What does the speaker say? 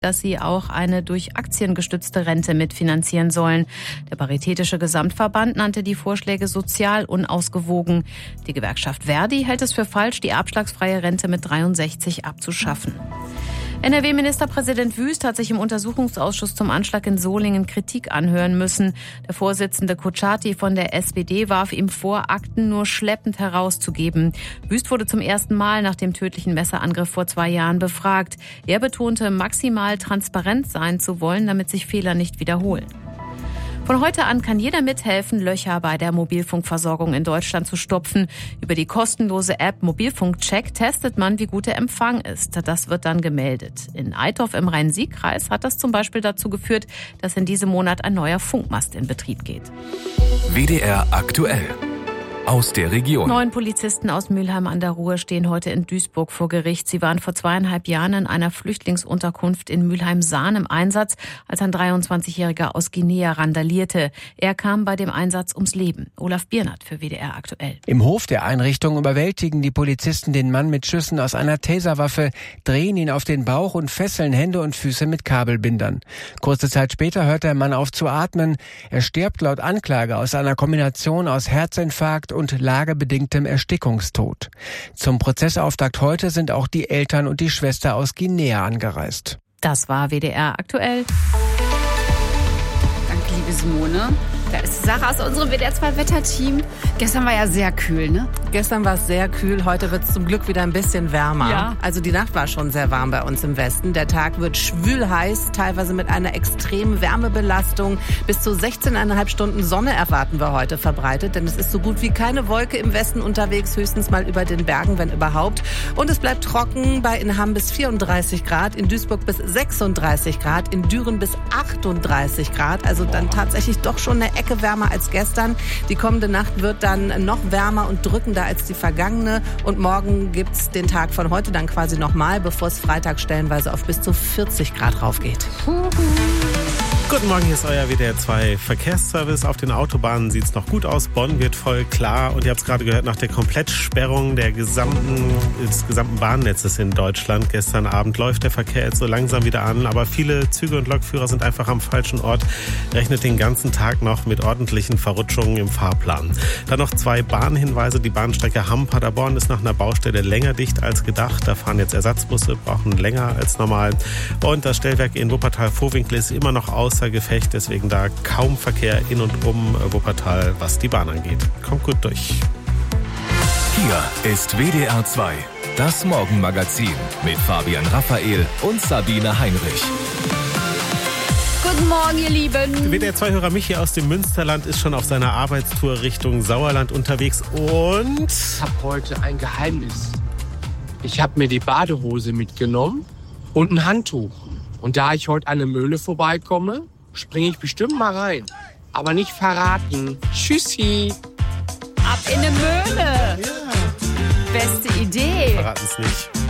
dass sie auch eine durch Aktien gestützte Rente mitfinanzieren sollen. Der Paritätische Gesamtverband nannte die Vorschläge sozial unausgewogen. Die Gewerkschaft Verdi hält es für falsch, die abschlagsfreie Rente mit 63 abzuschaffen. NRW-Ministerpräsident Wüst hat sich im Untersuchungsausschuss zum Anschlag in Solingen Kritik anhören müssen. Der Vorsitzende Kutschaty von der SPD warf ihm vor, Akten nur schleppend herauszugeben. Wüst wurde zum ersten Mal nach dem tödlichen Messerangriff vor 2 Jahren befragt. Er betonte, maximal transparent sein zu wollen, damit sich Fehler nicht wiederholen. Von heute an kann jeder mithelfen, Löcher bei der Mobilfunkversorgung in Deutschland zu stopfen. Über die kostenlose App Mobilfunkcheck testet man, wie gut der Empfang ist. Das wird dann gemeldet. In Eitorf im Rhein-Sieg-Kreis hat das zum Beispiel dazu geführt, dass in diesem Monat ein neuer Funkmast in Betrieb geht. WDR aktuell. Aus der Region. 9 Polizisten aus Mülheim an der Ruhr stehen heute in Duisburg vor Gericht. Sie waren vor 2,5 Jahren in einer Flüchtlingsunterkunft in Mülheim-Sahn im Einsatz, als ein 23-Jähriger aus Guinea randalierte. Er kam bei dem Einsatz ums Leben. Olaf Biernert für WDR aktuell. Im Hof der Einrichtung überwältigen die Polizisten den Mann mit Schüssen aus einer Taserwaffe, drehen ihn auf den Bauch und fesseln Hände und Füße mit Kabelbindern. Kurze Zeit später hört der Mann auf zu atmen. Er stirbt laut Anklage aus einer Kombination aus Herzinfarkt und lagebedingtem Erstickungstod. Zum Prozessauftakt heute sind auch die Eltern und die Schwester aus Guinea angereist. Das war WDR aktuell. Danke, liebe Simone. Da ist die Sache aus unserem WDR-2-Wetterteam. Gestern war ja sehr kühl, ne? Gestern war es sehr kühl, heute wird es zum Glück wieder ein bisschen wärmer. Ja. Also die Nacht war schon sehr warm bei uns im Westen. Der Tag wird schwül-heiß, teilweise mit einer extremen Wärmebelastung. Bis zu 16,5 Stunden Sonne erwarten wir heute verbreitet, denn es ist so gut wie keine Wolke im Westen unterwegs, höchstens mal über den Bergen, wenn überhaupt. Und es bleibt trocken, bei in Hamm bis 34 Grad, in Duisburg bis 36 Grad, in Düren bis 38 Grad. Also dann tatsächlich doch schon eine Ecke wärmer als gestern. Die kommende Nacht wird dann noch wärmer und drückender als die vergangene. Und morgen gibt's den Tag von heute dann quasi nochmal, bevor es Freitag stellenweise auf bis zu 40 Grad raufgeht. Guten Morgen, hier ist euer WDR 2 Verkehrsservice. Auf den Autobahnen sieht es noch gut aus. Bonn wird voll klar. Und ihr habt es gerade gehört, nach der Komplettsperrung des gesamten Bahnnetzes in Deutschland gestern Abend läuft der Verkehr jetzt so langsam wieder an. Aber viele Züge und Lokführer sind einfach am falschen Ort. Rechnet den ganzen Tag noch mit ordentlichen Verrutschungen im Fahrplan. Dann noch 2 Bahnhinweise. Die Bahnstrecke Hamm-Paderborn ist nach einer Baustelle länger dicht als gedacht. Da fahren jetzt Ersatzbusse, brauchen länger als normal. Und das Stellwerk in Wuppertal-Vohwinkel ist immer noch außer Gefecht, deswegen da kaum Verkehr in und um Wuppertal, was die Bahn angeht. Kommt gut durch. Hier ist WDR 2, das Morgenmagazin mit Fabian Raphael und Sabine Heinrich. Guten Morgen, ihr Lieben. WDR 2-Hörer Michi aus dem Münsterland ist schon auf seiner Arbeitstour Richtung Sauerland unterwegs und... Ich habe heute ein Geheimnis. Ich habe mir die Badehose mitgenommen und ein Handtuch. Und da ich heute an der Mühle vorbeikomme, springe ich bestimmt mal rein. Aber nicht verraten. Tschüssi. Ab in die Mühle. Ja. Beste Idee. Verraten es nicht.